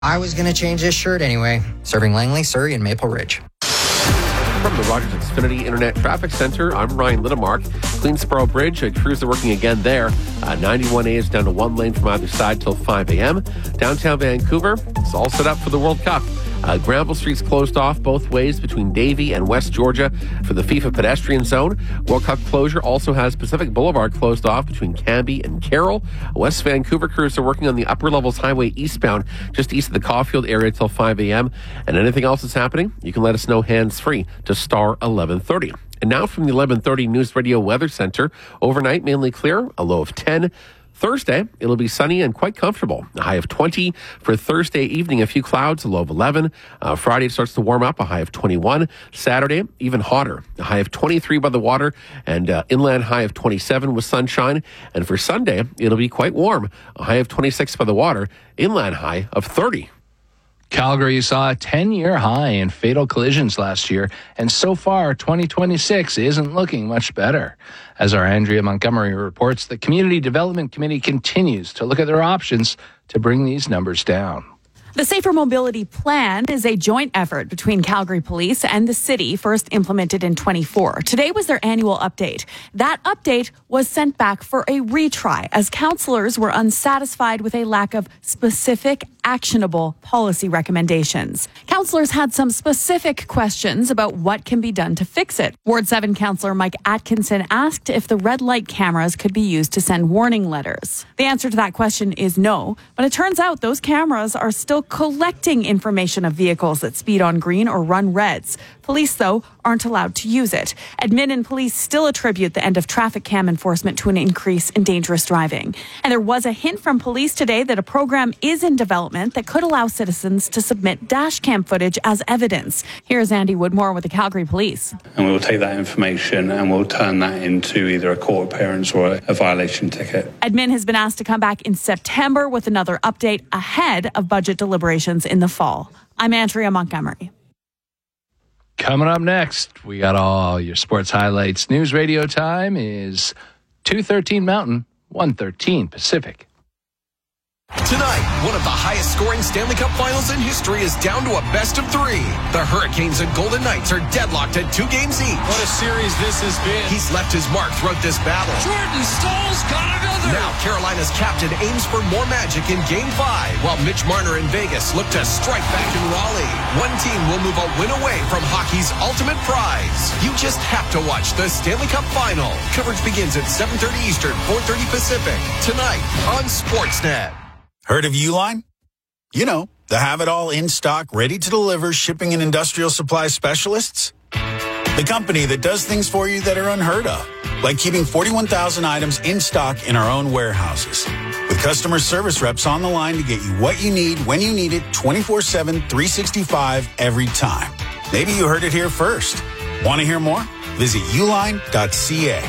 I was going to change this shirt anyway. Serving Langley, Surrey, and Maple Ridge. From the Rogers Xfinity Internet Traffic Center, I'm Ryan Littlemark. Queensboro Bridge, crews are working again there. 91A is down to one lane from either side till 5 a.m. Downtown Vancouver, it's all set up for the World Cup. Granville Street's closed off both ways between Davie and West Georgia for the FIFA pedestrian zone. World Cup closure also has Pacific Boulevard closed off between Cambie and Carroll. West Vancouver crews are working on the Upper Levels Highway eastbound, just east of the Caulfield area till 5 a.m. And anything else that's happening, you can let us know hands-free to star 1130. And now from the 1130 News Radio Weather Center, overnight mainly clear, a low of 10. Thursday, it'll be sunny and quite comfortable. A high of 20. For Thursday evening, a few clouds, a low of 11. Friday, it starts to warm up, a high of 21. Saturday, even hotter, a high of 23 by the water and inland high of 27 with sunshine. And for Sunday, it'll be quite warm, a high of 26 by the water, inland high of 30. Calgary saw a 10-year high in fatal collisions last year, and so far 2026 isn't looking much better. As our Andrea Montgomery reports, the Community Development Committee continues to look at their options to bring these numbers down. The Safer Mobility Plan is a joint effort between Calgary Police and the city, first implemented in 24. Today was their annual update. That update was sent back for a retry as councillors were unsatisfied with a lack of specific, actionable policy recommendations. Councillors had some specific questions about what can be done to fix it. Ward 7 Councillor Mike Atkinson asked if the red light cameras could be used to send warning letters. The answer to that question is no, but it turns out those cameras are still collecting information of vehicles that speed on green or run reds. Police, though, aren't allowed to use it. Admin and police still attribute the end of traffic cam enforcement to an increase in dangerous driving. And there was a hint from police today that a program is in development that could allow citizens to submit dash cam footage as evidence. Here's Andy Woodmore with the Calgary Police. And we will take that information and we'll turn that into either a court appearance or a violation ticket. Admin has been asked to come back in September with another update ahead of budget deliberations in the fall. I'm Andrea Montgomery. Coming up next, we got all your sports highlights. News radio time is 2:13 Mountain, 1:13 Pacific. Tonight, one of the highest scoring Stanley Cup finals in history is down to a best of three. The Hurricanes and Golden Knights are deadlocked at 2 games each. What a series this has been. He's left his mark throughout this battle. Jordan Staal's got another. Now Carolina's captain aims for more magic in Game 5, while Mitch Marner in Vegas look to strike back in Raleigh. One team will move a win away from hockey's ultimate prize. You just have to watch the Stanley Cup Final. Coverage begins at 7:30 Eastern, 4:30 Pacific. Tonight on Sportsnet. Heard of Uline? You know, the have-it-all in-stock, ready-to-deliver shipping and industrial supply specialists. The company that does things for you that are unheard of, like keeping 41,000 items in stock in our own warehouses. With customer service reps on the line to get you what you need, when you need it, 24/7, 365, every time. Maybe you heard it here first. Want to hear more? Visit uline.ca.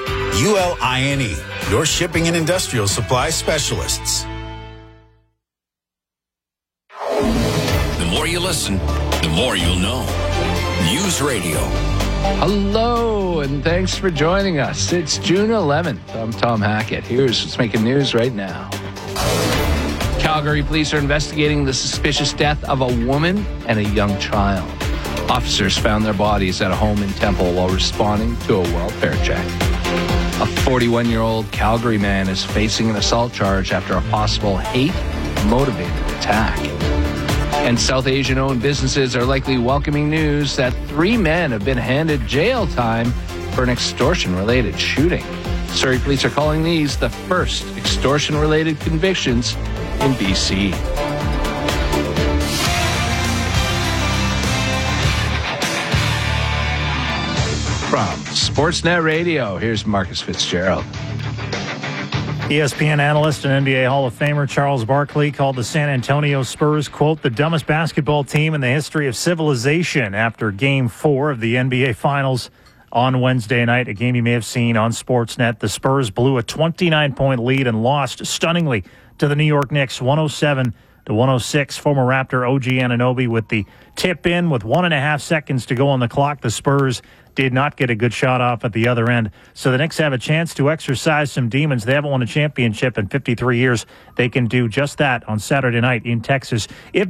ULINE, your shipping and industrial supply specialists. The more you listen, the more you'll know. News Radio. Hello, and thanks for joining us. It's June 11th. I'm Tom Hackett. Here's what's making news right now. Calgary police are investigating the suspicious death of a woman and a young child. Officers found their bodies at a home in Temple while responding to a welfare check. A 41-year-old Calgary man is facing an assault charge after a possible hate-motivated attack. And South Asian-owned businesses are likely welcoming news that 3 men have been handed jail time for an extortion-related shooting. Surrey police are calling these the first extortion-related convictions in BC. From Sportsnet Radio, here's Marcus Fitzgerald. ESPN analyst and NBA Hall of Famer Charles Barkley called the San Antonio Spurs, quote, the dumbest basketball team in the history of civilization after Game 4 of the NBA Finals on Wednesday night, a game you may have seen on Sportsnet. The Spurs blew a 29-point lead and lost stunningly to the New York Knicks, 107 to 106. Former Raptor OG Anunoby with the tip in with 1.5 seconds to go on the clock. The Spurs did not get a good shot off at the other end. So the Knicks have a chance to exercise some demons. They haven't won a championship in 53 years. They can do just that on Saturday night in Texas. If